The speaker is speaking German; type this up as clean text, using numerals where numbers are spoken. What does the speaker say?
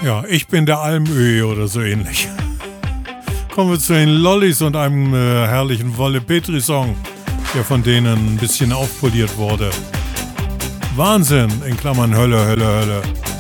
Ja, ich bin der Almöhi oder so ähnlich. Kommen wir zu den Lollis und einem herrlichen Wolle Petri-Song, der von denen ein bisschen aufpoliert wurde. Wahnsinn, in Klammern Hölle, Hölle, Hölle.